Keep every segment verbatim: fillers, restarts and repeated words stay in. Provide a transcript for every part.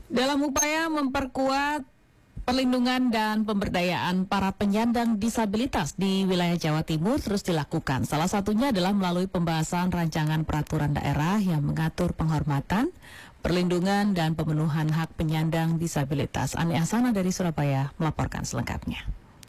Dalam upaya memperkuat perlindungan dan pemberdayaan para penyandang disabilitas di wilayah Jawa Timur terus dilakukan. Salah satunya adalah melalui pembahasan rancangan peraturan daerah yang mengatur penghormatan, perlindungan, dan pemenuhan hak penyandang disabilitas. Ani Asana dari Surabaya melaporkan selengkapnya.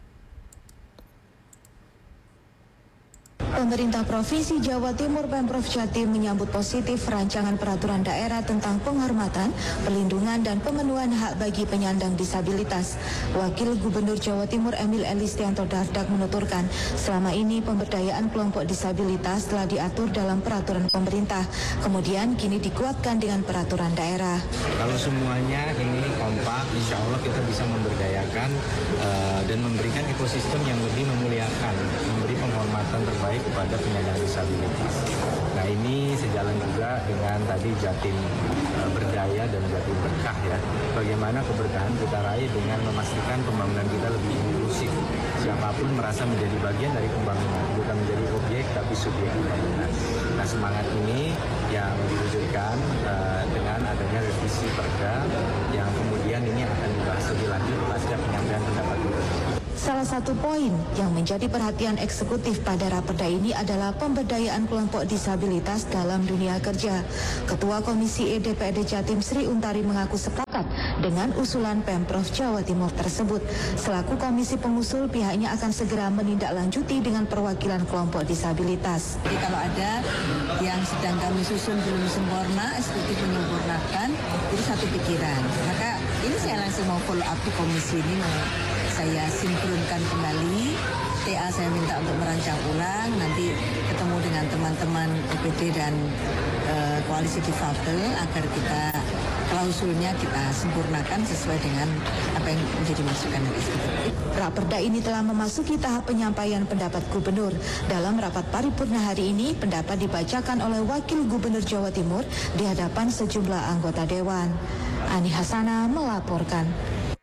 Pemerintah Provinsi Jawa Timur Pemprov Jatim menyambut positif rancangan peraturan daerah tentang penghormatan, perlindungan, dan pemenuhan hak bagi penyandang disabilitas. Wakil Gubernur Jawa Timur Emil Elistianto Dardak menuturkan, selama ini pemberdayaan kelompok disabilitas telah diatur dalam peraturan pemerintah, kemudian kini dikuatkan dengan peraturan daerah. Kalau semuanya ini kompak, insya Allah kita bisa memberdayakan uh, dan memberikan ekosistem yang lebih memuliakan, memberi penghormatan terbaik kepada penyandang disabilitas. Nah, ini sejalan juga dengan tadi Jatim e, berdaya dan Jatim berkah ya. Bagaimana keberkahan kita raih dengan memastikan pembangunan kita lebih inklusif. Siapapun merasa menjadi bagian dari pembangunan, bukan menjadi objek tapi subjek pembangunan. Nah, semangat ini yang diwujudkan e, dengan adanya revisi Perda yang kemudian ini akan dibahas lebih lanjut pasca penyampaian pendapat gubernur. Salah satu poin yang menjadi perhatian eksekutif pada raperda ini adalah pemberdayaan kelompok disabilitas dalam dunia kerja. Ketua Komisi E D P R D Jatim Sri Untari mengaku sepakat dengan usulan Pemprov Jawa Timur tersebut. Selaku komisi pengusul, pihaknya akan segera menindaklanjuti dengan perwakilan kelompok disabilitas. Jadi kalau ada yang sedang kami susun belum sempurna, eksekutif menyempurnakan, itu satu pikiran. Maka ini saya langsung mau follow up di komisi ini, mau saya sinkronkan kembali. T A saya minta untuk merancang ulang, nanti ketemu dengan teman-teman O P D dan e, koalisi difabel agar kita klausulnya kita sempurnakan sesuai dengan apa yang menjadi masukan dari eksekutif. Raperda ini telah memasuki tahap penyampaian pendapat gubernur. Dalam rapat paripurna hari ini, pendapat dibacakan oleh Wakil Gubernur Jawa Timur di hadapan sejumlah anggota dewan. Ani Hasana melaporkan.